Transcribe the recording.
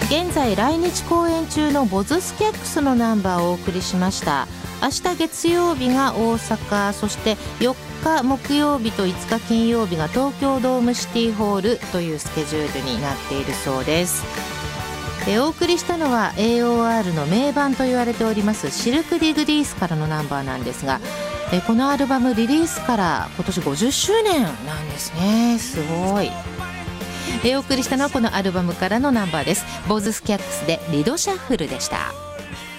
現在来日公演中のボズスキャックスのナンバーをお送りしました。明日月曜日が大阪、そして4日木曜日と5日金曜日が東京ドームシティホールというスケジュールになっているそうです。お送りしたのは AOR の名盤と言われておりますシルク・ディグ・ディースからのナンバーなんですが、このアルバムリリースから今年50周年なんですね。すごい。お送りしたのはこのアルバムからのナンバーです。ボズスキャックスでリドシャッフルでした。